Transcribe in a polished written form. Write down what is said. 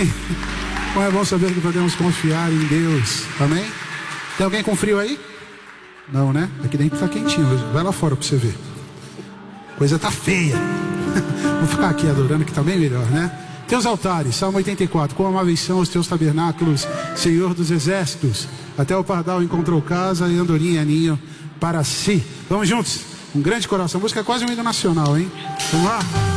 Amém? Como é bom saber que podemos confiar em Deus. Amém? Tem alguém com frio aí? Não, né? Aqui dentro tá quentinho. Vai lá fora pra você ver. Coisa tá feia. Vou ficar aqui adorando que tá bem melhor, né? Teus altares, Salmo 84. Quão amáveis são os teus tabernáculos, Senhor dos exércitos. Até o pardal encontrou casa e andorinha ninho para si. Vamos juntos. Um grande coração. A música é quase um hino nacional, hein? Vamos lá.